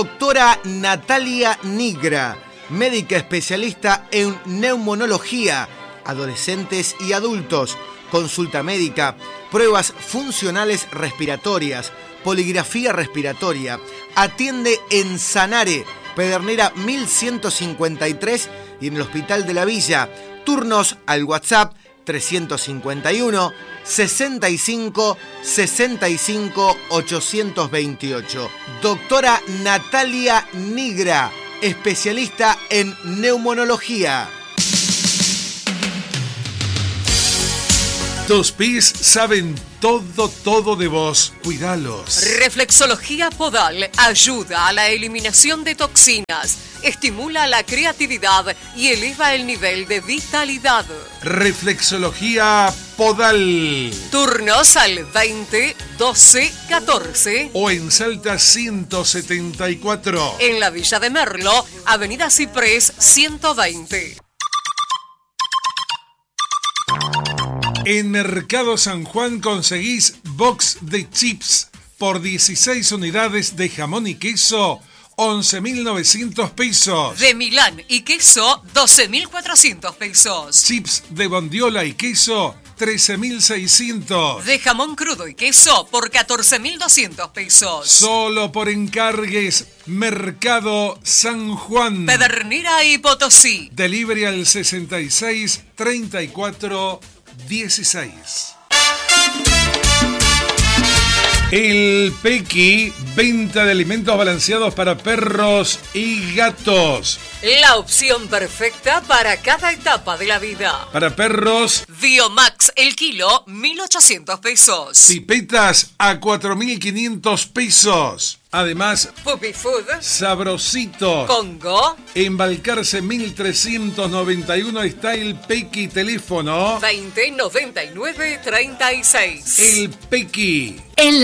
Doctora Natalia Nigra, médica especialista en neumonología, adolescentes y adultos, consulta médica, pruebas funcionales respiratorias, poligrafía respiratoria. Atiende en Sanare, Pedernera 1153 y en el Hospital de la Villa. Turnos al WhatsApp 351 65 65 828. Doctora Natalia Nigra, especialista en neumonología. Dos Pis saben todo de vos. Cuidalos. Reflexología podal ayuda a la eliminación de toxinas, estimula la creatividad y eleva el nivel de vitalidad. Reflexología podal. Turnos al 20 12 14. O en Salta 174. En la Villa de Merlo, Avenida Ciprés 120. En Mercado San Juan conseguís box de chips por 16 unidades de jamón y queso, 11.900 pesos. De Milán y queso, 12.400 pesos. Chips de bondiola y queso, 13.600. De jamón crudo y queso por 14.200 pesos. Solo por encargues, Mercado San Juan. Pedernera y Potosí. Delivery al 66 34 16. El Pequi, venta de alimentos balanceados para perros y gatos. La opción perfecta para cada etapa de la vida. Para perros, Biomax el kilo, 1.800 pesos. pipetas a 4.500 pesos. Además, Puppy Food, Sabrositos. Congo, En Balcarce 1391 está el Pequi, teléfono 20 99 36. El Pequi. En